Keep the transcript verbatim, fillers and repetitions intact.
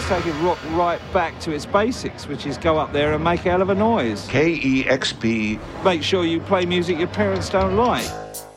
taking rock right back to its basics, which is go up there and make a hell of a noise. K E X P. Make sure you play music your parents don't like.